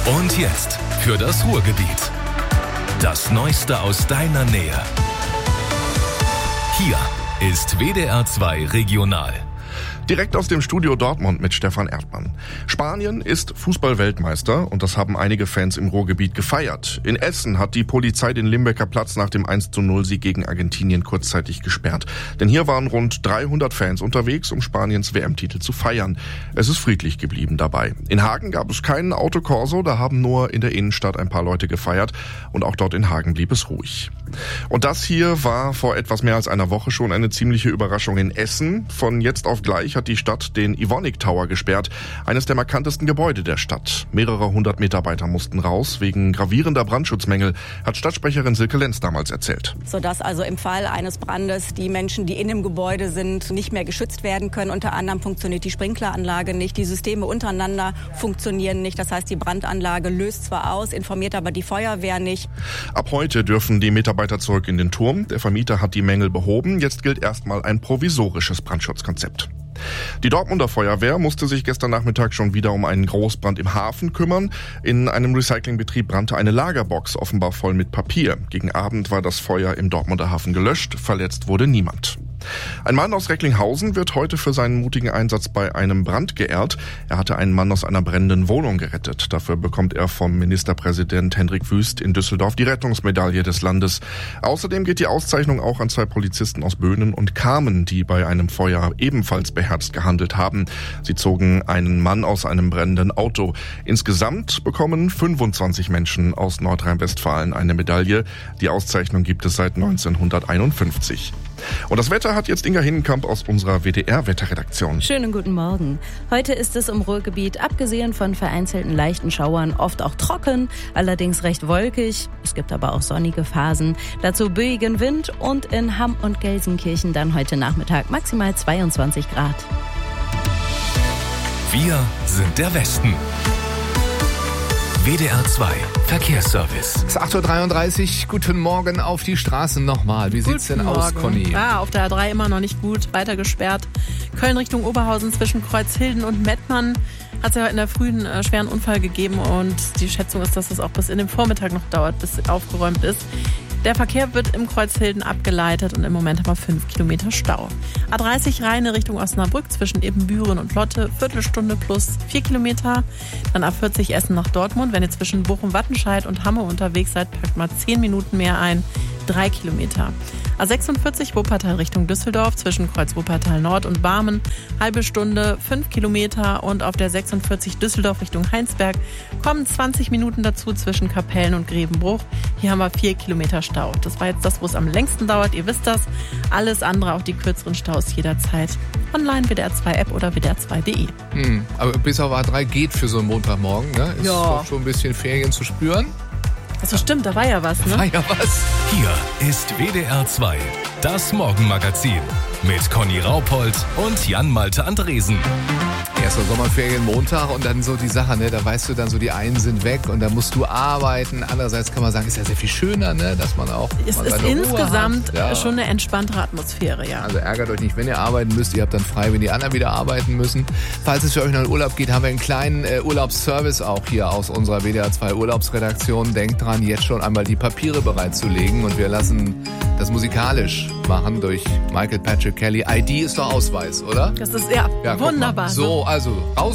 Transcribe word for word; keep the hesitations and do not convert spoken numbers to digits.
Und jetzt für das Ruhrgebiet. Das Neueste aus deiner Nähe. Hier ist W D R zwei Regional. Direkt aus dem Studio Dortmund mit Stefan Erdmann. Spanien ist Fußball-Weltmeister und das haben einige Fans im Ruhrgebiet gefeiert. In Essen hat die Polizei den Limbecker Platz nach dem eins zu null Sieg gegen Argentinien kurzzeitig gesperrt. Denn hier waren rund dreihundert Fans unterwegs, um Spaniens W M-Titel zu feiern. Es ist friedlich geblieben dabei. In Hagen gab es keinen Autokorso, da haben nur in der Innenstadt ein paar Leute gefeiert und auch dort in Hagen blieb es ruhig. Und das hier war vor etwas mehr als einer Woche schon eine ziemliche Überraschung in Essen. Von jetzt auf gleich hat die Stadt den Evonik Tower gesperrt, eines der markantesten Gebäude der Stadt. Mehrere hundert Mitarbeiter mussten raus, wegen gravierender Brandschutzmängel, hat Stadtsprecherin Silke Lenz damals erzählt. Sodass also im Fall eines Brandes die Menschen, die in dem Gebäude sind, nicht mehr geschützt werden können. Unter anderem funktioniert die Sprinkleranlage nicht, die Systeme untereinander funktionieren nicht. Das heißt, die Brandanlage löst zwar aus, informiert aber die Feuerwehr nicht. Ab heute dürfen die Mitarbeiter zurück in den Turm. Der Vermieter hat die Mängel behoben. Jetzt gilt erstmal ein provisorisches Brandschutzkonzept. Die Dortmunder Feuerwehr musste sich gestern Nachmittag schon wieder um einen Großbrand im Hafen kümmern. In einem Recyclingbetrieb brannte eine Lagerbox, offenbar voll mit Papier. Gegen Abend war das Feuer im Dortmunder Hafen gelöscht. Verletzt wurde niemand. Ein Mann aus Recklinghausen wird heute für seinen mutigen Einsatz bei einem Brand geehrt. Er hatte einen Mann aus einer brennenden Wohnung gerettet. Dafür bekommt er vom Ministerpräsident Hendrik Wüst in Düsseldorf die Rettungsmedaille des Landes. Außerdem geht die Auszeichnung auch an zwei Polizisten aus Böhnen und Kamen, die bei einem Feuer ebenfalls beherzt gehandelt haben. Sie zogen einen Mann aus einem brennenden Auto. Insgesamt bekommen fünfundzwanzig Menschen aus Nordrhein-Westfalen eine Medaille. Die Auszeichnung gibt es seit neunzehnhunderteinundfünfzig. Und das Wetter hat jetzt Inga Hinnenkamp aus unserer W D R-Wetterredaktion. Schönen guten Morgen. Heute ist es im Ruhrgebiet, abgesehen von vereinzelten leichten Schauern, oft auch trocken, allerdings recht wolkig. Es gibt aber auch sonnige Phasen. Dazu böigen Wind und in Hamm und Gelsenkirchen dann heute Nachmittag maximal zweiundzwanzig Grad. Wir sind der Westen. W D R zwei Verkehrsservice. Es ist acht Uhr dreiunddreißig. Guten Morgen auf die Straßen nochmal. Wie sieht's denn aus, Conny? Ja, auf der A drei immer noch nicht gut. Weiter gesperrt. Köln Richtung Oberhausen zwischen Kreuzhilden und Mettmann hat es ja in der frühen äh, schweren Unfall gegeben und die Schätzung ist, dass es auch bis in den Vormittag noch dauert, bis aufgeräumt ist. Der Verkehr wird im Kreuzhilden abgeleitet und im Moment haben wir fünf Kilometer Stau. A dreißig Rheine Richtung Osnabrück zwischen Ebenbüren und Lotte, Viertelstunde plus vier Kilometer. Dann A vierzig Essen nach Dortmund. Wenn ihr zwischen Bochum-Wattenscheid und Hamme unterwegs seid, packt mal zehn Minuten mehr ein, drei Kilometer. A sechsundvierzig Wuppertal Richtung Düsseldorf zwischen Kreuz Wuppertal Nord und Barmen, halbe Stunde, fünf Kilometer. Und auf der sechsundvierzig Düsseldorf Richtung Heinsberg kommen zwanzig Minuten dazu zwischen Kapellen und Grevenbruch. Hier haben wir vier Kilometer Stau. Das war jetzt das, wo es am längsten dauert. Ihr wisst das. Alles andere, auch die kürzeren Staus jederzeit online W D R zwei App oder W D R zwei Punkt de. Hm, aber bis auf A drei geht für so einen Montagmorgen. Ne? Ist ja doch schon ein bisschen Ferien zu spüren. Also stimmt, da war ja was, ne? Da war ja was. Hier ist W D R zwei, das Morgenmagazin mit Conny Raupold und Jan-Malte Andresen. Erster Sommerferien Montag und dann so die Sache, ne, da weißt du dann so, die einen sind weg und da musst du arbeiten. Andererseits kann man sagen, ist ja sehr viel schöner, ne, dass man auch Es mal ist seine insgesamt Ruhe hat. Ja. schon eine entspanntere Atmosphäre, ja. Also ärgert euch nicht, wenn ihr arbeiten müsst. Ihr habt dann frei, wenn die anderen wieder arbeiten müssen. Falls es für euch noch in Urlaub geht, haben wir einen kleinen äh, Urlaubsservice auch hier aus unserer W D R zwei Urlaubsredaktion. Denkt dran, jetzt schon einmal die Papiere bereitzulegen und wir lassen das musikalisch machen durch Michael Patrick Kelly. I D ist doch Ausweis, oder? Das ist ja, Ja, guck mal. wunderbar. So, also raus